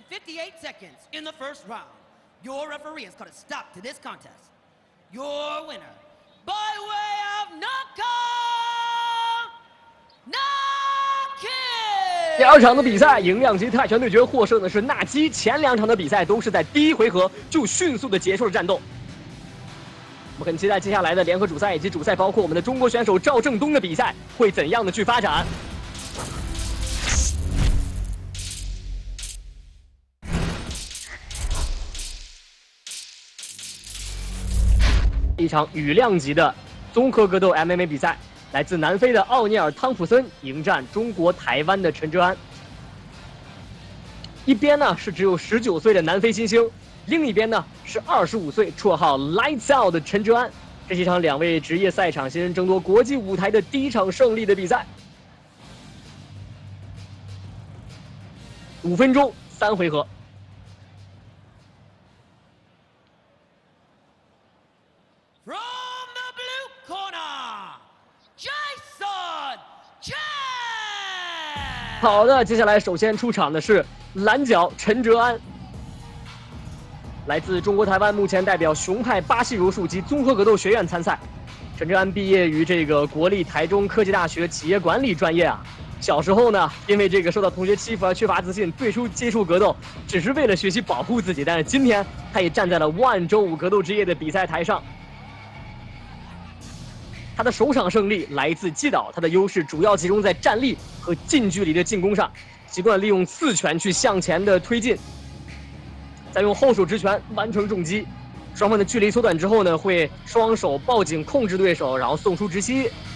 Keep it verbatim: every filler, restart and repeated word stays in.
fifty-eight seconds in the first round. Your referee has cut a stop to this contest. Your winner, by way of knockout, knockout. 第二场的比赛，赢两级泰拳对决获胜的是纳基。前两场的比赛都是在第一回合就迅速的结束了战斗。我们很期待接下来的联合主赛以及主赛，包括我们的中国选手赵正东的比赛会怎样的去发展。 一场羽量级的综合格斗 M M A 比赛，来自南非的奥尼尔·汤普森迎战中国台湾的陈哲安。一边呢是只有十九岁的南非新星，另一边呢是二十五岁、绰号 Lights Out 的陈哲安。这是一场两位职业赛场新人争夺国际舞台的第一场胜利的比赛。五分钟三回合。 From the blue corner, Jason Chen。 好的，接下来首先出场的是蓝角陈哲安，来自中国台湾，目前代表熊派巴西柔术及综合格斗学院参赛。陈哲安毕业于这个国立台中科技大学企业管理专业啊。小时候呢，因为这个受到同学欺负而缺乏自信，最初接触格斗只是为了学习保护自己。但是今天，他也站在了万州武格斗之夜的比赛台上。 他的首场胜利来自击倒，他的优势主要集中在站立和近距离的进攻上，习惯利用刺拳去向前的推进，再用后手直拳完成重击。双方的距离缩短之后呢，会双手抱紧控制对手，然后送出直膝，